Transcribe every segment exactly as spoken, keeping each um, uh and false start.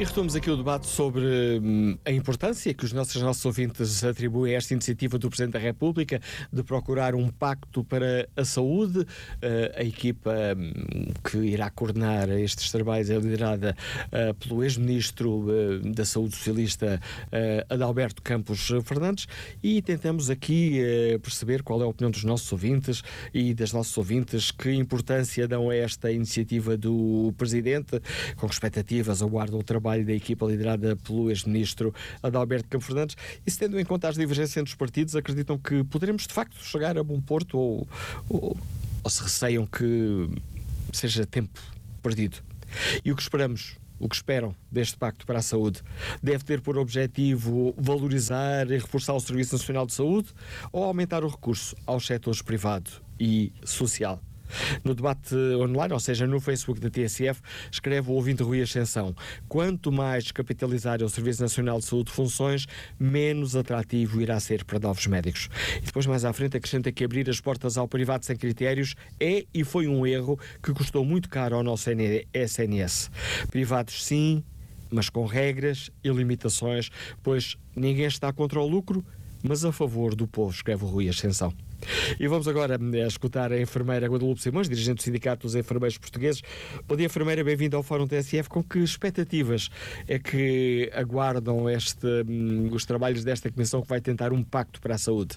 E retomamos aqui o debate sobre hum, a importância que os nossos, nossos ouvintes atribuem a esta iniciativa do Presidente da República de procurar um pacto para a saúde. Uh, a equipa hum, que irá coordenar estes trabalhos é liderada uh, pelo ex-ministro uh, da Saúde socialista uh, Adalberto Campos Fernandes, e tentamos aqui uh, perceber qual é a opinião dos nossos ouvintes e das nossas ouvintes, que importância dão a esta iniciativa do Presidente, com expectativas aguardam o trabalho da equipa liderada pelo ex-ministro Adalberto Campos Fernandes, e se tendo em conta as divergências entre os partidos, acreditam que poderemos de facto chegar a bom porto, ou, ou, ou se receiam que seja tempo perdido? E o que esperamos, o que esperam deste Pacto para a Saúde? Deve ter por objetivo valorizar e reforçar o Serviço Nacional de Saúde, ou aumentar o recurso aos setores privado e social? No debate online, ou seja, no Facebook da T S F, escreve o ouvinte Rui Ascensão: quanto mais capitalizar o Serviço Nacional de Saúde funções, menos atrativo irá ser para novos médicos. E depois, mais à frente, acrescenta que abrir as portas ao privado sem critérios é e foi um erro que custou muito caro ao nosso S N S. Privados sim, mas com regras e limitações, pois ninguém está contra o lucro, mas a favor do povo, escreve o Rui Ascensão. E vamos agora a escutar a enfermeira Guadalupe Simões, dirigente do Sindicato dos Enfermeiros Portugueses. Bom dia, enfermeira, bem-vinda ao Fórum T S F. Com que expectativas é que aguardam este, os trabalhos desta comissão que vai tentar um pacto para a saúde?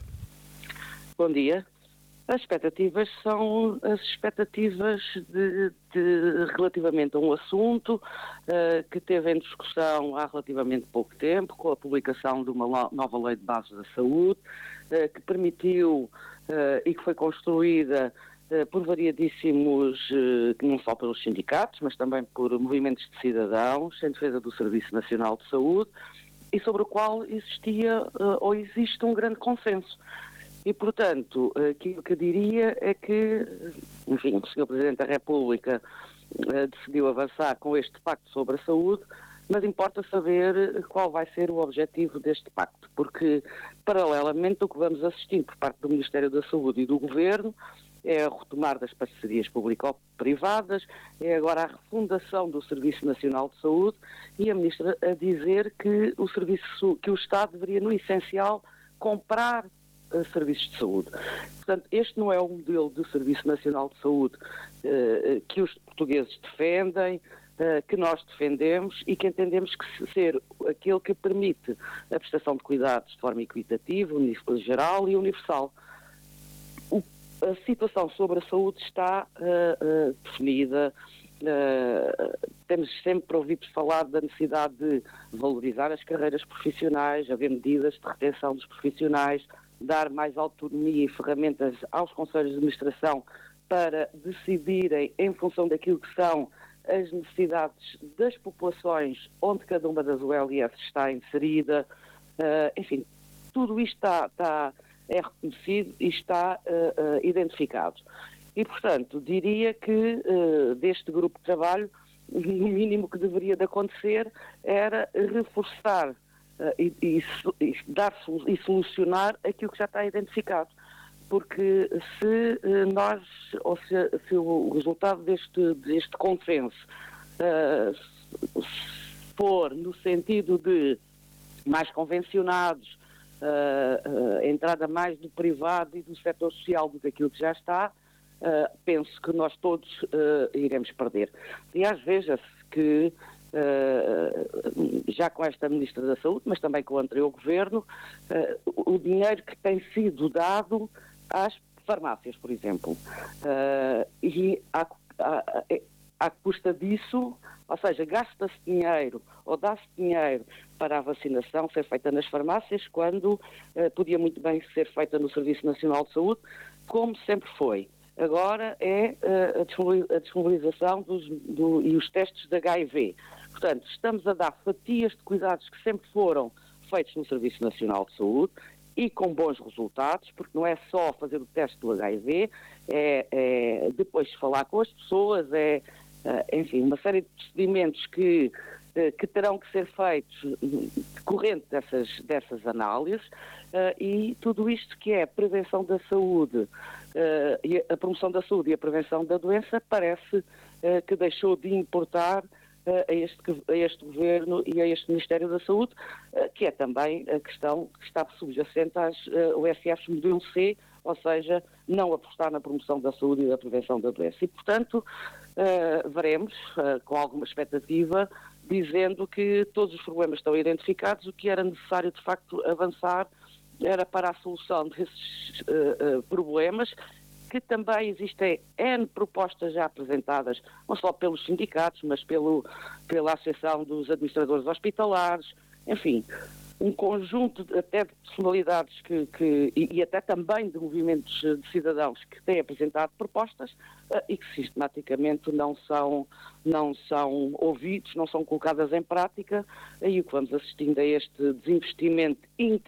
Bom dia. As expectativas são as expectativas de, de relativamente a um assunto uh, que teve em discussão há relativamente pouco tempo, com a publicação de uma nova lei de bases da saúde, uh, que permitiu uh, e que foi construída uh, por variadíssimos, uh, não só pelos sindicatos, mas também por movimentos de cidadãos em defesa do Serviço Nacional de Saúde, e sobre o qual existia uh, ou existe um grande consenso. E, portanto, aquilo que eu diria é que, enfim, o senhor Presidente da República uh, decidiu avançar com este pacto sobre a saúde, mas importa saber qual vai ser o objetivo deste pacto, porque, paralelamente, o que vamos assistir por parte do Ministério da Saúde e do Governo é a retomar das parcerias público-privadas, é agora a refundação do Serviço Nacional de Saúde, e a Ministra a dizer que o, serviço, que o Estado deveria, no essencial, comprar serviços de saúde. Portanto, este não é o modelo de Serviço Nacional de Saúde uh, que os portugueses defendem, uh, que nós defendemos e que entendemos que ser aquele que permite a prestação de cuidados de forma equitativa, geral e universal. O, a situação sobre a saúde está uh, uh, definida. Uh, temos sempre ouvido falar da necessidade de valorizar as carreiras profissionais, haver medidas de retenção dos profissionais, dar mais autonomia e ferramentas aos conselhos de administração para decidirem em função daquilo que são as necessidades das populações onde cada uma das U L S está inserida. Uh, enfim, tudo isto está, está, é reconhecido e está uh, uh, identificado. E, portanto, diria que uh, deste grupo de trabalho, o mínimo que deveria de acontecer era reforçar Uh, e, e, e, dar, e solucionar aquilo que já está identificado. Porque se uh, nós, ou se, se o resultado deste, deste consenso uh, for no sentido de mais convencionados, uh, uh, entrada mais do privado e do setor social do que aquilo que já está, uh, penso que nós todos uh, iremos perder. Aliás, veja-se que Uh, já com esta Ministra da Saúde, mas também com o anterior Governo, uh, o dinheiro que tem sido dado às farmácias, por exemplo, uh, e à, à, à custa disso, ou seja, gasta-se dinheiro ou dá-se dinheiro para a vacinação ser feita nas farmácias, quando uh, podia muito bem ser feita no Serviço Nacional de Saúde, como sempre foi. Agora é uh, a disponibilização dos, do, e os testes de H I V. Portanto, estamos a dar fatias de cuidados que sempre foram feitos no Serviço Nacional de Saúde e com bons resultados, porque não é só fazer o teste do H I V, é, é depois falar com as pessoas, é, é enfim, uma série de procedimentos que, que terão que ser feitos decorrente dessas, dessas análises, uh, e tudo isto que é a prevenção da saúde, uh, e a promoção da saúde e a prevenção da doença, parece uh, que deixou de importar a este, a este Governo e a este Ministério da Saúde, que é também a questão que está subjacente às O S Fs modelo C, ou seja, não apostar na promoção da saúde e da prevenção da doença. E, portanto, veremos, com alguma expectativa, dizendo que todos os problemas estão identificados, o que era necessário, de facto, avançar era para a solução desses uh, uh, problemas, que também existem N propostas já apresentadas, não só pelos sindicatos, mas pelo, pela Associação dos Administradores Hospitalares, enfim, um conjunto de, até de personalidades que, que, e, e até também de movimentos de cidadãos que têm apresentado propostas uh, e que sistematicamente não são, não são ouvidos, não são colocadas em prática, e o que vamos assistindo a este desinvestimento intenso